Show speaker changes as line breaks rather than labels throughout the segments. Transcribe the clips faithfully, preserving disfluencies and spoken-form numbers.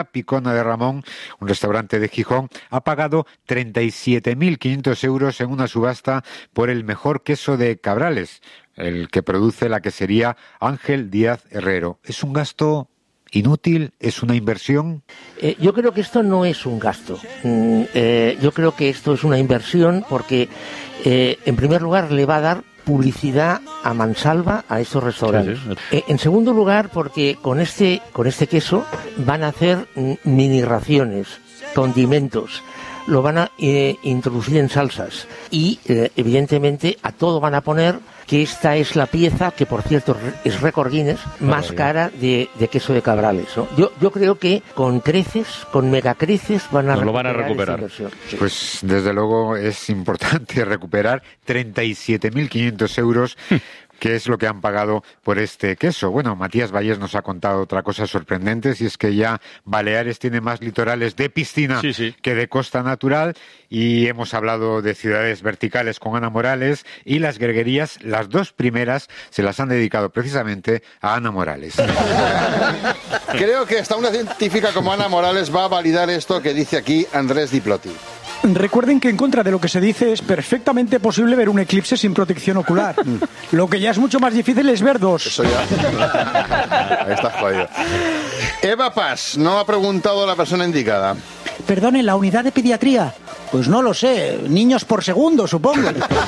Picona de Ramón, un restaurante de Gijón, ha pagado treinta y siete mil quinientos euros en una subasta por el mejor queso de Cabrales, el que produce la quesería Ángel Díaz Herrero. ¿Es un gasto inútil? ¿Es una inversión?
Eh, yo creo que esto no es un gasto. Mm, eh, yo creo que esto es una inversión porque, eh, en primer lugar, le va a dar publicidad a mansalva a estos restaurantes. Sí, sí. Eh, en segundo lugar, porque con este con este queso van a hacer mm, mini raciones, condimentos, lo van a eh, introducir en salsas y eh, evidentemente a todo van a poner que esta es la pieza, que por cierto es récord Guinness, más cara de, de queso de Cabrales, ¿no? Yo, yo creo que con creces, con megacreces van a,
Nos
recuperar,
lo van a recuperar.
Sí.
Pues desde luego es importante recuperar treinta y siete mil quinientos euros que es lo que han pagado por este queso. Bueno, Matías Valles nos ha contado otra cosa sorprendente, y es que ya Baleares tiene más litorales de piscina sí, sí. que de costa natural, y hemos hablado de ciudades verticales con Ana Morales, y las greguerías, las dos primeras, se las han dedicado precisamente a Ana Morales.
Creo que hasta una científica como Ana Morales va a validar esto que dice aquí Andrés Diplotti.
Recuerden que en contra de lo que se dice es perfectamente posible ver un eclipse sin protección ocular. Lo que ya es mucho más difícil es ver dos.
Eso ya. Ahí está jodido. Eva Paz, no ha preguntado a la persona indicada.
Perdone, ¿la unidad de pediatría? Pues no lo sé, niños por segundo, supongo.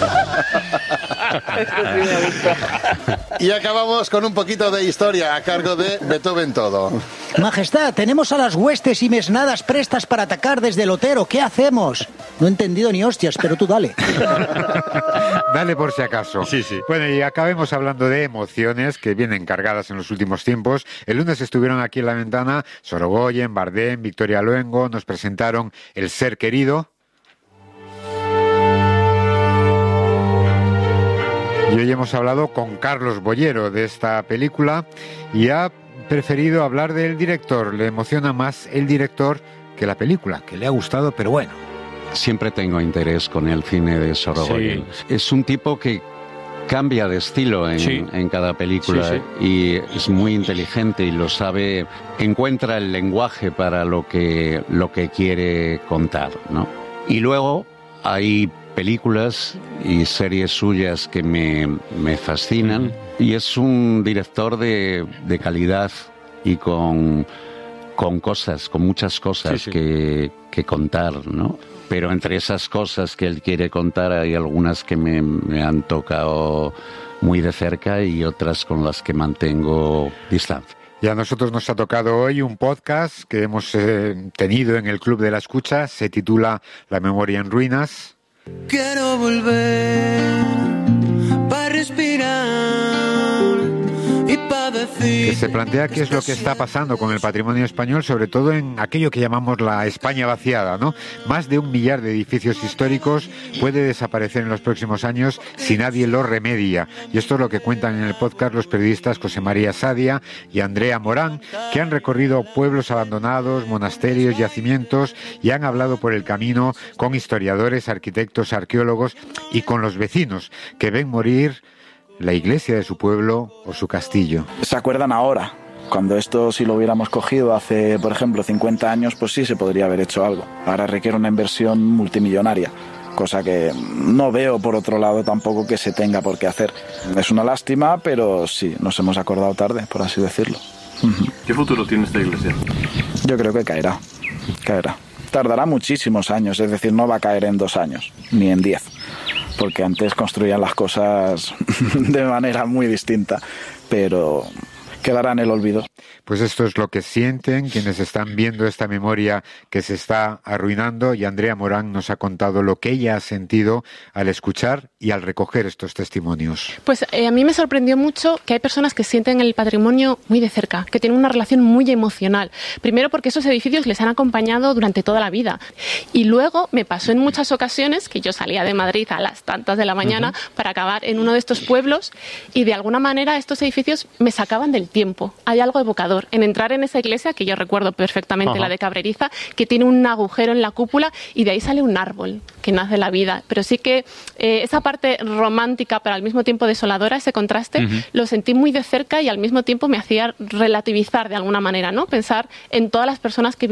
Y acabamos con un poquito de historia a cargo de Beethoven Todo.
Majestad, tenemos a las huestes y mesnadas prestas para atacar desde el Otero. ¿Qué hacemos? No he entendido ni hostias, pero tú dale.
Dale por si acaso.
Sí, sí.
Bueno, y acabemos hablando de emociones que vienen cargadas en los últimos tiempos. El lunes estuvieron aquí en La Ventana Sorogoyen, Bardem, Victoria Luengo, nos presentaron El Ser Querido. Y hoy hemos hablado con Carlos Bollero de esta película y ha preferido hablar del director. Le emociona más el director que la película, que le ha gustado, pero bueno.
Siempre tengo interés con el cine de Sorogoyen. Sí. Es un tipo que cambia de estilo en, sí. en cada película sí, sí. y es muy inteligente y lo sabe, encuentra el lenguaje para lo que, lo que quiere contar, ¿no? Y luego hay películas y series suyas que me, me fascinan, y es un director de, de calidad y con, con cosas, con muchas cosas sí, sí. Que, que contar, ¿no? Pero entre esas cosas que él quiere contar hay algunas que me, me han tocado muy de cerca y otras con las que mantengo distancia.
Y a nosotros nos ha tocado hoy un podcast que hemos eh, tenido en el Club de la Escucha, se titula La Memoria en Ruinas.
Quiero volver para respirar y para decir
que se plantea qué es lo que está pasando con el patrimonio español, sobre todo en aquello que llamamos la España vaciada, ¿no? Más de un millar de edificios históricos puede desaparecer en los próximos años si nadie lo remedia. Y esto es lo que cuentan en el podcast los periodistas José María Sadia y Andrea Morán, que han recorrido pueblos abandonados, monasterios, yacimientos, y han hablado por el camino con historiadores, arquitectos, arqueólogos y con los vecinos que ven morir la iglesia de su pueblo o su castillo.
¿Se acuerdan ahora? Cuando esto, si lo hubiéramos cogido hace, por ejemplo, cincuenta años, pues sí se podría haber hecho algo. Ahora requiere una inversión multimillonaria, cosa que no veo, por otro lado, tampoco que se tenga por qué hacer. Es una lástima, pero sí, nos hemos acordado tarde, por así decirlo.
¿Qué futuro tiene esta iglesia?
Yo creo que caerá, caerá. Tardará muchísimos años, es decir, no va a caer en dos años, ni en diez. Porque antes construían las cosas de manera muy distinta, pero quedará en el olvido.
Pues esto es lo que sienten quienes están viendo esta memoria que se está arruinando, y Andrea Morán nos ha contado lo que ella ha sentido al escuchar y al recoger estos testimonios.
Pues eh, a mí me sorprendió mucho que hay personas que sienten el patrimonio muy de cerca, que tienen una relación muy emocional. Primero porque esos edificios les han acompañado durante toda la vida, y luego me pasó en muchas ocasiones que yo salía de Madrid a las tantas de la mañana uh-huh. para acabar en uno de estos pueblos, y de alguna manera estos edificios me sacaban del tiempo. Hay algo evocador en entrar en esa iglesia, que yo recuerdo perfectamente, Ajá. la de Cabreriza, que tiene un agujero en la cúpula y de ahí sale un árbol que nace la vida. Pero sí que eh, esa parte romántica, pero al mismo tiempo desoladora, ese contraste, uh-huh. lo sentí muy de cerca y al mismo tiempo me hacía relativizar de alguna manera, ¿no? Pensar en todas las personas que